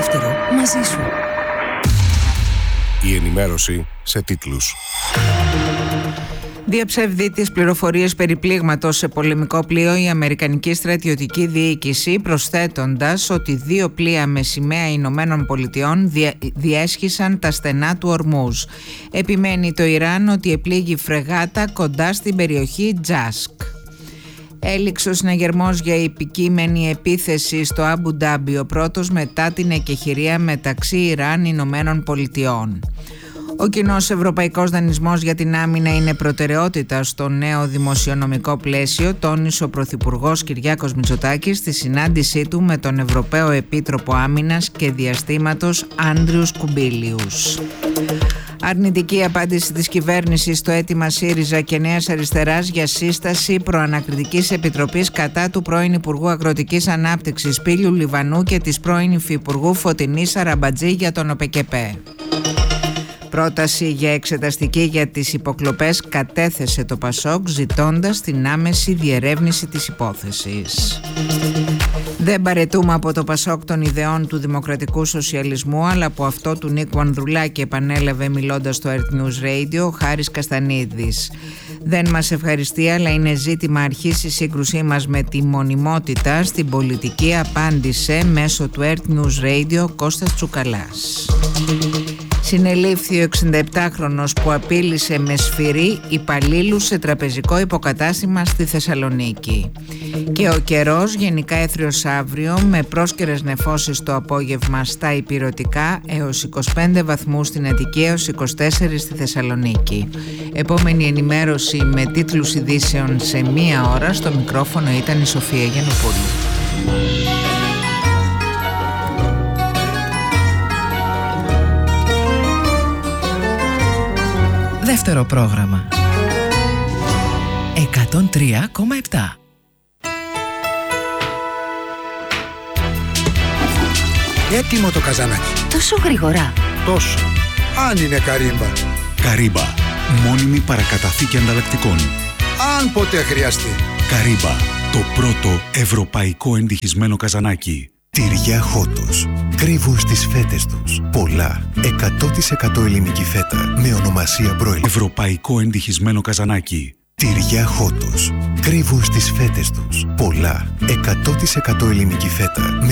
Δεύτερο, μαζί σου. Η ενημέρωση σε τίτλους. Διαψεύδει τις πληροφορίες περί πλήγματος σε πολεμικό πλοίο η Αμερικανική στρατιωτική διοίκηση, προσθέτοντας ότι 2 πλοία με σημαία Ηνωμένων Πολιτειών διέσχισαν τα στενά του Ορμούζ. Επιμένει το Ιράν ότι επλήγει φρεγάτα κοντά στην περιοχή Τζάσκ. Έληξε ο συναγερμός για επικείμενη επίθεση στο Αμπου Ντάμπι, ο πρώτος μετά την εκεχηρία μεταξύ Ιράν Ηνωμένων Πολιτειών. Ο κοινός ευρωπαϊκός δανεισμός για την άμυνα είναι προτεραιότητα στο νέο δημοσιονομικό πλαίσιο, τόνισε ο Πρωθυπουργός Κυριάκος Μητσοτάκης στη συνάντησή του με τον Ευρωπαίο Επίτροπο Άμυνας και Διαστήματος Άντριους Κουμπίλιους. Αρνητική απάντηση της κυβέρνησης στο αίτημα ΣΥΡΙΖΑ και Νέας Αριστεράς για σύσταση προανακριτικής επιτροπής κατά του πρώην Υπουργού Αγροτικής Ανάπτυξης Πήλιου Λιβανού και της πρώην Υφυπουργού Φωτεινής Σαραμπατζή για τον ΟΠΕΚΕΠΕ. Πρόταση για εξεταστική για τις υποκλοπές κατέθεσε το ΠΑΣΟΚ, ζητώντας την άμεση διερεύνηση της υπόθεσης. Δεν παραιτούμε από το ΠΑΣΟΚ των ιδεών του δημοκρατικού σοσιαλισμού, αλλά από αυτό του Νίκου Ανδρουλάκη, επανέλαβε μιλώντας στο Earth News Radio ο Χάρης Καστανίδης. Δεν μας ευχαριστεί, αλλά είναι ζήτημα αρχής η σύγκρουσή μας με τη μονιμότητα στην πολιτική, απάντησε μέσω του Earth News Radio Κώστας Τσουκαλάς. Συνελήφθη ο 67χρονος που απείλησε με σφυρί υπαλλήλους σε τραπεζικό υποκατάστημα στη Θεσσαλονίκη. Και ο καιρός γενικά έθριος αύριο, με πρόσκαιρες νεφώσεις το απόγευμα στα ηπειρωτικά, έως 25 βαθμούς στην Αττική, έως 24 στη Θεσσαλονίκη. Επόμενη ενημέρωση με τίτλους ειδήσεων σε 1 ώρα. Στο μικρόφωνο ήταν η Σοφία Γιαννοπούλου. Δεύτερο πρόγραμμα 103,7. Έτοιμο το καζανάκι. Τόσο γρήγορα? Τόσο. Αν είναι καρύμπα. Καρύμπα. Μόνιμη παρακαταθήκη ανταλλακτικών. Αν ποτέ χρειαστεί. Καρύμπα. Το πρώτο ευρωπαϊκό εντυχισμένο καζανάκι. Τυριά Χότος. Κρύβουν στις φέτες τους πολλά 100% ελληνική φέτα με ονομασία Μπρόιλερ. Ευρωπαϊκό εντυχισμένο καζανάκι. Τυριά Χότος. Κρύβουν στις φέτες τους πολλά 100% ελληνική φέτα με